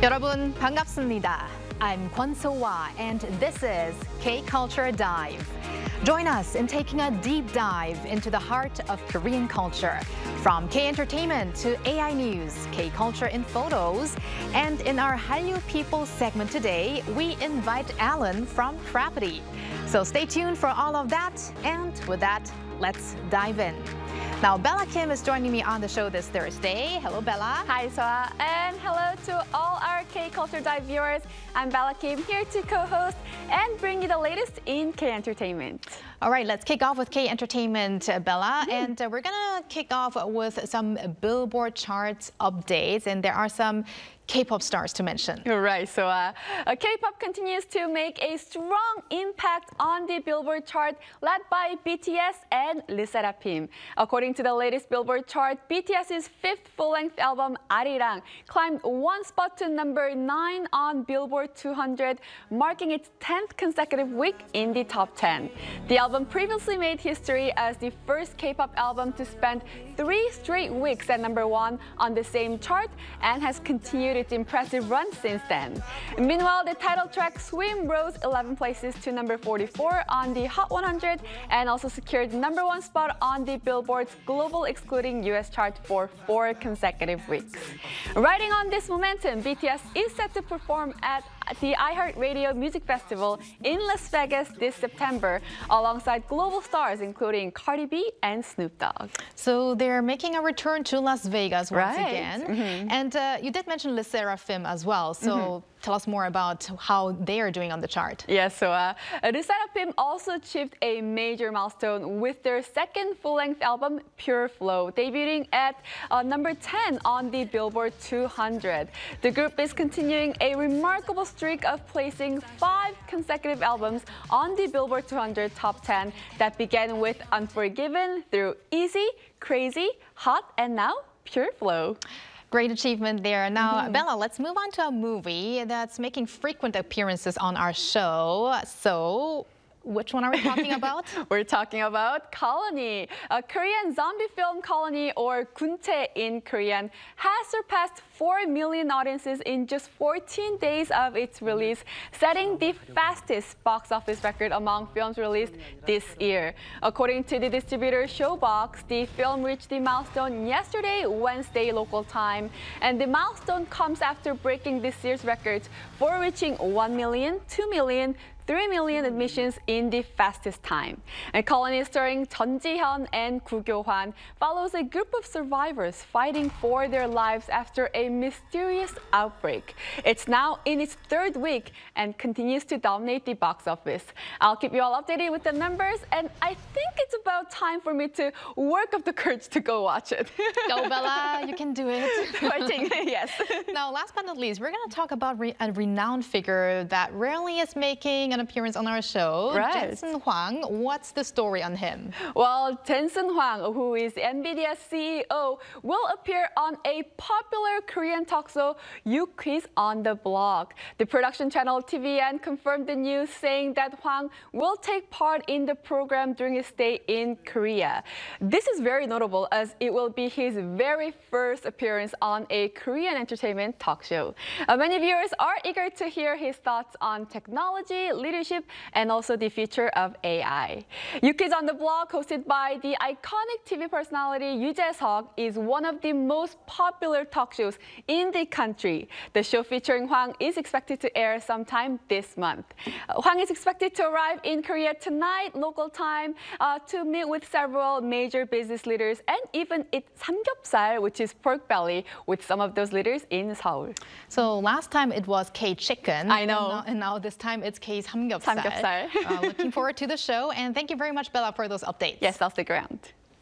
여러분 반갑습니다. I'm Kwon So-hwa and this is K-Culture Dive. Join us in taking a deep dive into the heart of Korean culture. From K-Entertainment to AI News, K-Culture in Photos, and in our Hallyu People segment today, we invite Alan from Cravity. So stay tuned for all of that, and with that, let's dive in. Now, Bella Kim is joining me on the show this Thursday. Hello, Bella. Hi, Soa, and hello to all our K-Culture Dive viewers. I'm Bella Kim, here to co-host and bring you the latest in K-Entertainment. All right, let's kick off with K-Entertainment, Bella. And we're going to kick off with some Billboard charts updates. And there are some K-pop stars to mention. You're right, so K-pop continues to make a strong impact on the Billboard chart, led by BTS and LE SSERAFIM. According to the latest Billboard chart, BTS's fifth full-length album, Arirang, climbed one spot to number 9 on Billboard 200, marking its 10th consecutive week in the top 10. The album previously made history as the first K-pop album to spend 3 straight weeks at number 1 on the same chart and has continued its impressive run since then. Meanwhile, the title track Swim rose 11 places to number 44 on the Hot 100 and also secured number 1 spot on the Billboard's global excluding US chart for 4 consecutive weeks. Riding on this momentum, BTS is set to perform at the iHeartRadio Music Festival in Las Vegas this September, alongside global stars including Cardi B and Snoop Dogg. So they're making a return to Las Vegas once Right. again. And you did mention LE SSERAFIM as well. So tell us more about how they are doing on the chart. Yes, so LE SSERAFIM also achieved a major milestone with their second full-length album, Pure Flow, debuting at number 10 on the Billboard 200. The group is continuing a remarkable streak of placing 5 consecutive albums on the Billboard 200 top 10 that began with Unforgiven through Easy, Crazy, Hot, and now Pure Flow. Great achievement there. Now, Bella, let's move on to a movie that's making frequent appearances on our show. So, which one are we talking about? We're talking about Colony. A Korean zombie film, Colony, or Guntae in Korean, has surpassed 4 million audiences in just 14 days of its release, setting the fastest box office record among films released this year. According to the distributor Showbox, the film reached the milestone yesterday, Wednesday local time, and the milestone comes after breaking this year's records for reaching 1 million, 2 million, 3 million admissions in the fastest time. And Colony, starring Jeon Ji-hyun and Koo Kyo-hwan, follows a group of survivors fighting for their lives after a mysterious outbreak. It's now in its 3rd week and continues to dominate the box office. I'll keep you all updated with the numbers, and I think it's about time for me to work up the courage to go watch it. Go, Bella, you can do it. Fighting, yes. Now, last but not least, we're going to talk about a renowned figure that rarely is making an appearance on our show, Right. Jensen Huang. What's the story on him? Well, Jensen Huang, who is NVIDIA's CEO, will appear on a popular Korean talk show, You Quiz on the Block. The production channel TVN confirmed the news, saying that Huang will take part in the program during his stay in Korea. This is very notable as it will be his very first appearance on a Korean entertainment talk show. Many viewers are eager to hear his thoughts on technology, leadership, and also the future of AI. You Kids on the Block, hosted by the iconic TV personality Yoo Jae-seok, is one of the most popular talk shows in the country. The show featuring Hwang is expected to air sometime this month. Hwang is expected to arrive in Korea tonight, local time, to meet with several major business leaders and even eat samgyeopsal, which is pork belly, with some of those leaders in Seoul. So last time it was K-chicken. I know. And now this time it's K-samgyeopsal. Samgyeopsal. Looking forward to the show, and thank you very much, Bella, for those updates. Yes, I'll stick around.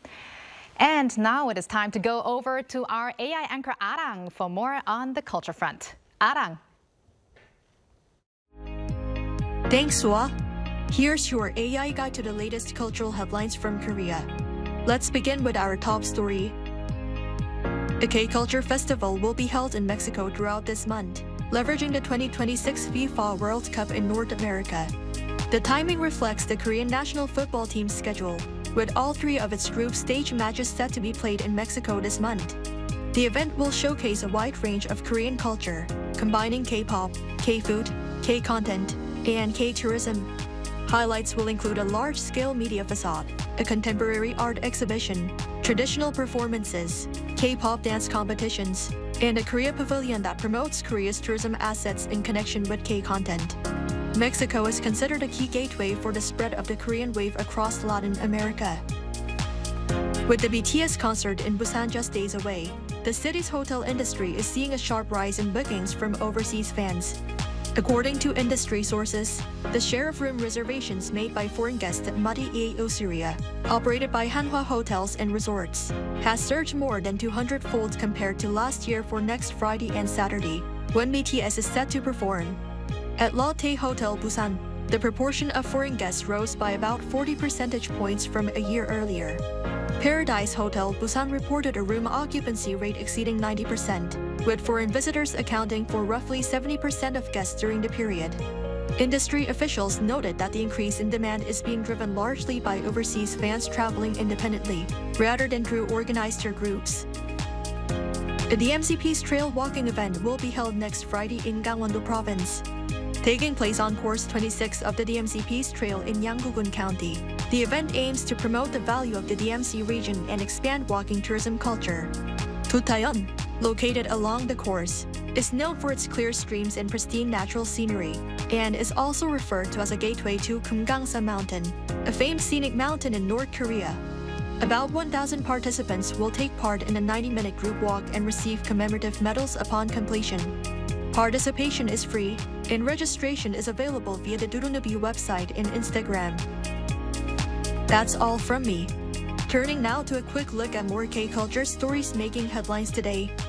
And now it is time to go over to our AI anchor Arang for more on the culture front. Arang. Thanks, Swa. Here's your AI guide to the latest cultural headlines from Korea. Let's begin with our top story. The K-Culture Festival will be held in Mexico throughout this month, leveraging the 2026 FIFA World Cup in North America. The timing reflects the Korean national football team's schedule, with all 3 of its group stage matches set to be played in Mexico this month. The event will showcase a wide range of Korean culture, combining K-pop, K-food, K-content, and K-tourism. Highlights will include a large-scale media facade, a contemporary art exhibition, traditional performances, K-pop dance competitions, and a Korea pavilion that promotes Korea's tourism assets in connection with K-content. Mexico is considered a key gateway for the spread of the Korean wave across Latin America. With the BTS concert in Busan just days away, the city's hotel industry is seeing a sharp rise in bookings from overseas fans. According to industry sources, the share of room reservations made by foreign guests at Mati Eo Syria, operated by Hanwha Hotels and Resorts, has surged more than 200-fold compared to last year for next Friday and Saturday, when BTS is set to perform. At Lotte Hotel Busan, the proportion of foreign guests rose by about 40 percentage points from a year earlier. Paradise Hotel Busan reported a room occupancy rate exceeding 90%, with foreign visitors accounting for roughly 70% of guests during the period. Industry officials noted that the increase in demand is being driven largely by overseas fans traveling independently, rather than through organized tour groups. The DMCP's trail walking event will be held next Friday in Gangwon-do Province. Taking place on course 26 of the DMCP's trail in Yanggukun County, the event aims to promote the value of the DMC region and expand walking tourism culture. Tutayeon, located along the course, is known for its clear streams and pristine natural scenery, and is also referred to as a gateway to Kumgangsa Mountain, a famed scenic mountain in North Korea. About 1,000 participants will take part in a 90-minute group walk and receive commemorative medals upon completion. Participation is free, and registration is available via the Durunubi website and Instagram. That's all from me. Turning now to a quick look at more K-culture stories making headlines today.